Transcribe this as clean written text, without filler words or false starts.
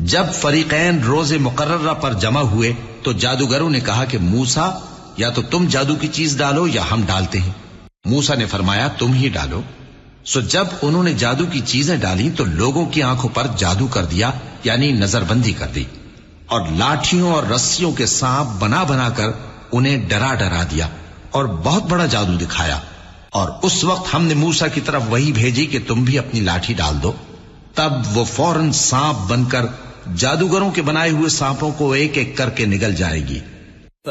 जब फरीकैन रोजे मुकर्ररा पर जमा हुए तो जादूगरों ने कहा कि मूसा, या तो तुम जादू की चीज डालो या हम डालते हैं। मूसा ने फरमाया तुम ही डालो। सो जब उन्होंने जादू की चीजें डाली तो लोगों की आंखों पर जादू कर दिया, यानी नजरबंदी कर दी, और लाठियों और रस्सियों के सांप बना बनाकर उन्हें डरा डरा दिया और बहुत बड़ा जादू दिखाया। और उस वक्त हमने मूसा की तरफ वही भेजी कि तुम भी अपनी लाठी डाल दो। तब वो फौरन सांप बनकर जादूगरों के बनाए हुए सांपों को एक एक करके निगल जाएगी।